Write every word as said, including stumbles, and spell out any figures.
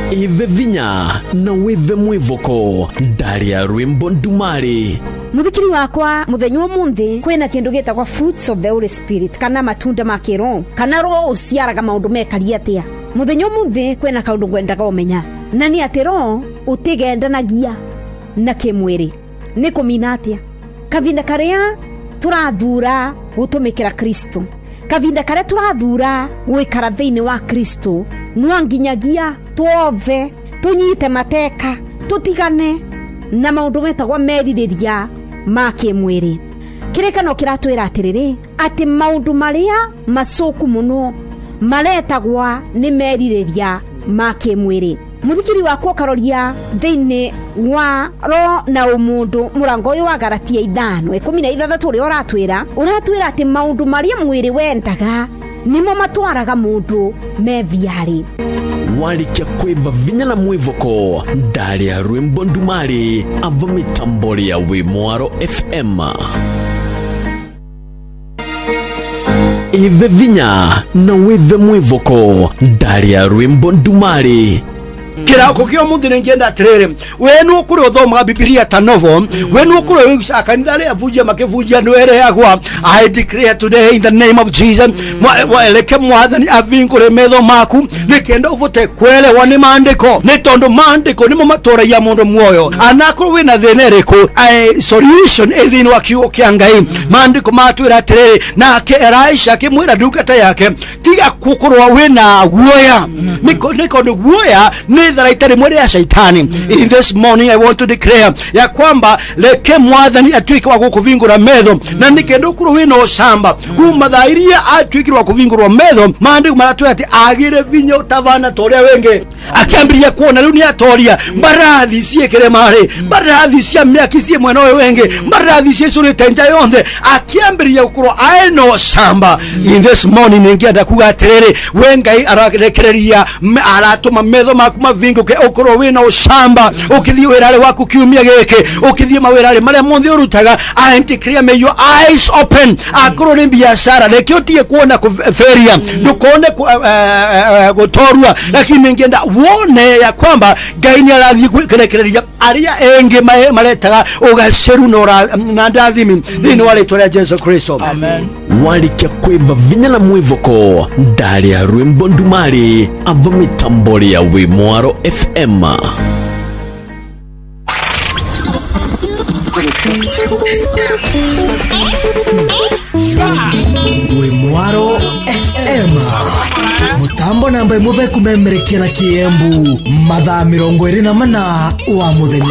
Ive vinya na wive mwivoko ndari ya rwimbo ndumari. Muthikiri wakwa muthenya umuthi kwina kindu gitagwa fruits of the Holy Spirit kana matunda ma kiroho kana roho uciaraga maundu mekaria atia. Muthenya umuthi kwina kaundu ngwendaga umenya na ni ati roho utigendanagia na kimwiri ni kumina atia. Kavinda karia turathura gutumikira Kristo, kavinda karia turathura gwikara thiini wa Kristo, no nginyagia tuove tunyite mateka tutigane na maundu metagwa meririria ma kimwiri. Kirekano kiratwira atiriri ati maundu maria macoku muno maretagwa ni meririria ma kimwiri. Muthikiri wakwa karoria thiini wa ro na umundu murango uyu wa Galatia ithano ikumi na ithathatũ uri uratwira uratwira ati maundu maria mwiri wendaga nimo matwaraga mundu methiari. Walikia kwiva vinya na mwivoko ndari ya rwimbo ndumari ava mitambori ya Wimwaro F M. Ive vinya na wive mwivoko ndari ya rwimbo ndumari. Kira kokio mundu nengenda atiriri wenu kuri uthoma Biblia tanovo wenu kuri akanithare avujia makevujia nwere yagwa. I declare today in the name of Jesus mweleke mwathani avingure metho maku nikenda uvote kwele wani maandiko ni tondu maandiko nimo matora ya mundu muoyo anako wina theneriku solution ethini wa kiugo kia Ngai. Maandiko matwira atiriri nake Elisha akimwira ndungata yake tiga kukurwa wina guoya niko niko guoya ni itari mwere ya shaitani. In this morning I want to declare ya kwamba leke mwathani atwike wa kuvingura metho na nikendo kuru wino shamba kuma thairia atwike wa kuvingura metho. Maandiko maratwira ati agire vinyo tavana toria wenge akiambiria kuona riu ni atoria mbarathi ciekere mari mbarathi cia miaki cie mwena oyo wenge mbarathi cie suri tenja yonthe akiambiria gukuru aeno shamba. In this morning ningienda kuga atiriri wengai ararekereria aratuma metho maku mavingo ke okoro wina ushamba ukithie wirare waku kiumia geke ukithie mawirare maria monthe urutaga. I declare may your eyes open akoro ni biashara lekio tie kuona kuferia ndukone gutorua lakini ningienda wone ya kwamba Ngai ni arathi kurekereria aria enge maretaga ugaceru na ndathimi thini wale toria Jesu Kristo. Amen. Walikia kwiva vinya na mwivoko ndari ya rwimbo ndumari ava mitambori ya Wimwaro F M. Wimwaro F M mutambo namba imuve kumemerekia na Kiembu mathaa mirongo iri na mana wa muthenya.